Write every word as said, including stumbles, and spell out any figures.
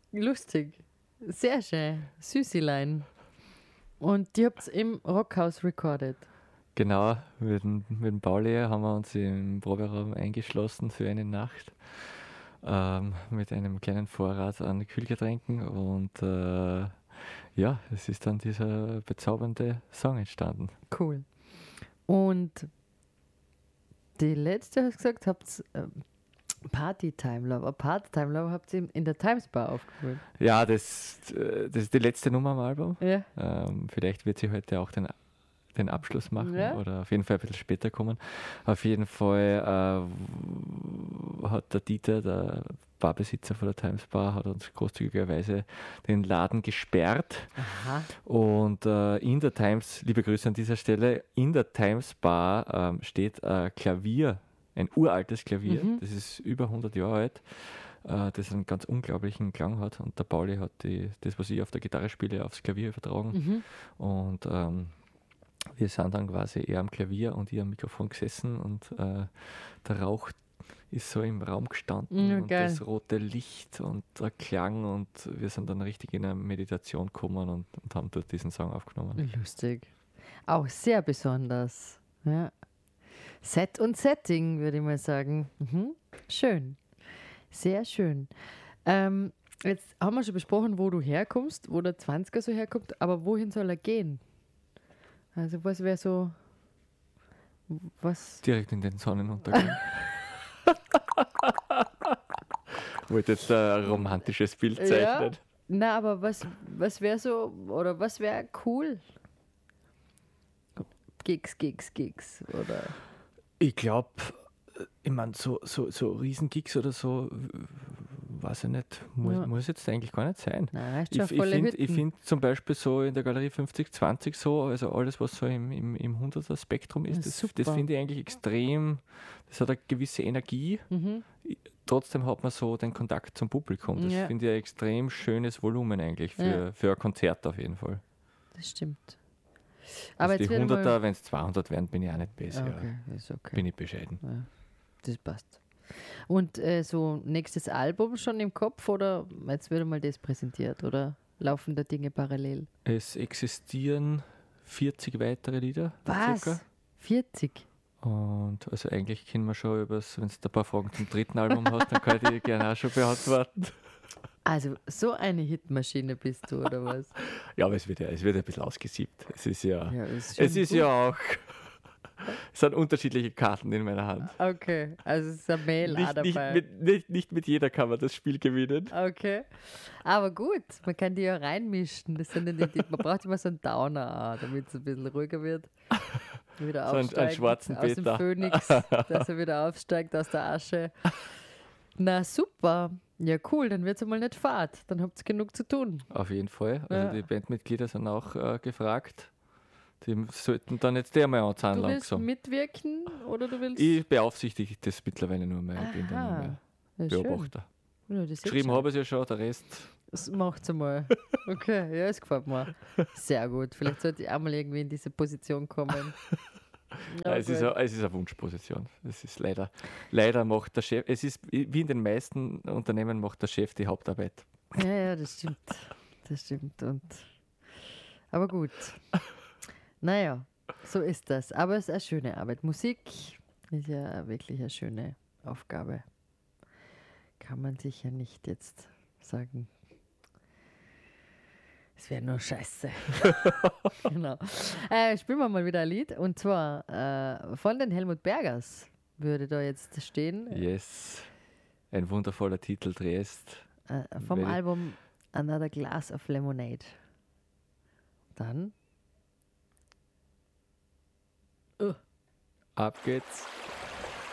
lustig. Sehr schön. Süßilein. Und die habt ihr im Rockhaus recorded. Genau, mit dem, mit dem Pauli haben wir uns im Proberaum eingeschlossen für eine Nacht ähm, mit einem kleinen Vorrat an Kühlgetränken und äh, ja, es ist dann dieser bezaubernde Song entstanden. Cool. Und die letzte, hast du gesagt, habt ihr ähm, Party Time Lover. Party Time Lover habt ihr in der Times Bar aufgeholt. Ja, das, äh, das ist die letzte Nummer am Album. Ja. Ähm, vielleicht wird sie heute auch den, den Abschluss machen Ja. oder auf jeden Fall ein bisschen später kommen. Auf jeden Fall äh, hat der Dieter, der Barbesitzer von der Times Bar, hat uns großzügigerweise den Laden gesperrt. Aha. Und äh, in der Times, liebe Grüße an dieser Stelle, in der Times Bar ähm, steht ein Klavier, ein uraltes Klavier, Mhm. das ist über hundert Jahre alt, äh, das einen ganz unglaublichen Klang hat. Und der Pauli hat die, das, was ich auf der Gitarre spiele, aufs Klavier übertragen. Mhm. Und ähm, wir sind dann quasi eher am Klavier und ich am Mikrofon gesessen und äh, der Rauch ist so im Raum gestanden Ja, und geil. das rote Licht und der Klang und wir sind dann richtig in eine Meditation gekommen und, und haben dort diesen Song aufgenommen. Lustig. Auch sehr besonders. Ja. Set und Setting, würde ich mal sagen. Mhm. Schön. Sehr schön. Ähm, jetzt haben wir schon besprochen, wo du herkommst, wo der zwanziger so herkommt, aber wohin soll er gehen? Also was wäre so, was... Direkt in den Sonnenuntergang. Wollte jetzt ein romantisches Bild zeichnen. Ja, na, aber was, was wäre so, oder was wäre cool? Gigs, Gigs, Gigs, oder... Ich glaube, ich meine, so, so, so Riesengigs oder so, w- weiß ich nicht, muss, Ja. muss jetzt eigentlich gar nicht sein. Nein, reicht Ich, schon ich volle finde Hütten. ich find zum Beispiel so in der Galerie fünfzig zwanzig so, also alles, was so im, im, im hunderter Spektrum ist, Ja, das, super. das finde ich eigentlich extrem, das hat eine gewisse Energie. Mhm. Trotzdem hat man so den Kontakt zum Publikum. Das Ja. finde ich ein extrem schönes Volumen eigentlich für, Ja. für ein Konzert auf jeden Fall. Das stimmt. Also Aber die jetzt wieder mal... hunderter, wenn es zweihundert werden, bin ich auch nicht besser. Okay, ist okay. Bin ich bescheiden. Ja, das passt. Und äh, so nächstes Album schon im Kopf oder jetzt wird mal das präsentiert oder laufen da Dinge parallel? Es existieren vierzig weitere Lieder. Circa. Was? vierzig? Und also eigentlich können wir schon über, wenn du ein paar Fragen zum dritten Album hast, dann kann ich die gerne auch schon beantworten. Also so eine Hitmaschine bist du oder was? Ja, aber es wird ja, es wird ein bisschen ausgesiebt. Es ist ja, Ja, ist es schon ist gut. ja auch, es sind unterschiedliche Karten in meiner Hand. Okay, also es ist ein Mail auch Nicht, nicht, dabei. mit, nicht, nicht mit jeder kann man das Spiel gewinnen. Okay, aber gut, man kann die ja reinmischen. Das sind ja nicht die, man braucht immer so einen Downer auch, damit es ein bisschen ruhiger wird. Wieder So einen- einen aufsteigen schwarzen aus dem Peter. Phönix, dass er wieder aufsteigt aus der Asche. Na super, ja cool, dann wird es einmal nicht Fahrt. Dann habt ihr genug zu tun. Auf jeden Fall. Also Ja. die Bandmitglieder sind auch äh, gefragt. Die sollten dann jetzt der mal anzahlen Du willst langsam. mitwirken oder du willst... Ich beaufsichtige das mittlerweile nur mehr. Ich bin dann nur Aha. mehr Ja, schön. Beobachter. Ja, das ist Geschrieben schön. habe ich es ja schon, der Rest. Das macht's einmal. Okay, ja, es gefällt mir. Sehr gut. Vielleicht sollte ich auch mal irgendwie in diese Position kommen. Ja, es, ist gut. eine, es ist eine Wunschposition. Es ist leider, leider macht der Chef, es ist wie in den meisten Unternehmen macht der Chef die Hauptarbeit. Ja, ja, das stimmt. Das stimmt. Und aber gut. Naja, so ist das. Aber es ist eine schöne Arbeit. Musik ist ja wirklich eine schöne Aufgabe. Kann man sich ja nicht jetzt sagen. Es wäre nur Scheiße. Genau. Äh, spielen wir mal wieder ein Lied. Und zwar äh, von den Helmut Bergers würde da jetzt stehen. Yes. Ein wundervoller Titel, Dresd. Äh, vom Welche- Album Another Glass of Lemonade. Dann Ab geht's.